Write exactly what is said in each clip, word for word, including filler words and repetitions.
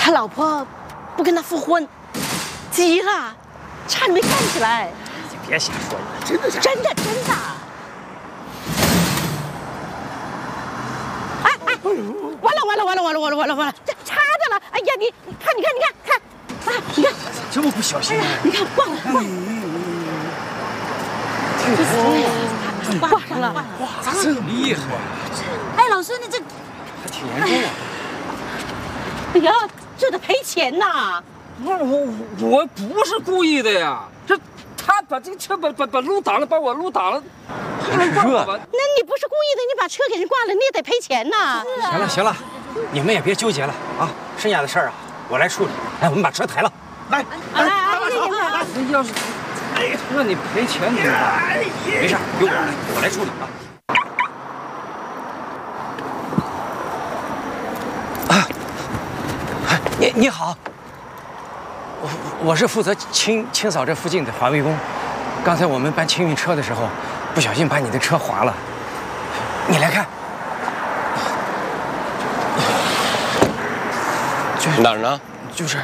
他老婆不跟他复婚，急了，差点没干起来。 你别瞎说了， 真的是真的真的。哎哎，完了完了完了完了完了完了完了，这差着了！哎呀，你看你看你看看，啊，你看这么不小心啊！ 你看忘了忘了，这挂上了， 哇，这么厉害！ 哎，老师你这还挺严重啊！ 哎呀，这得赔钱呐！ 不是我，我不是故意的呀。这他把这个车把把把路挡了，把我路挡了，还是热。 那你不是故意的，你把车给人挂了，你也得赔钱呐。 行了行了，你们也别纠结了啊，剩下的事儿啊，我来处理。来，我们把车抬了。来， 来来来， 那要是哎让你赔钱怎么办？ 没事，由我来，我来处理啊。你你好，我我是负责清清扫这附近的环卫工。刚才我们搬清运车的时候，不小心把你的车划了。你来看，就是哪儿呢？ 就是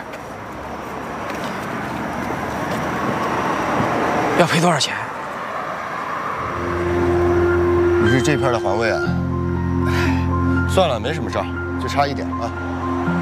要赔多少钱？ 你是这片的环卫啊？算了，没什么事儿，就差一点啊。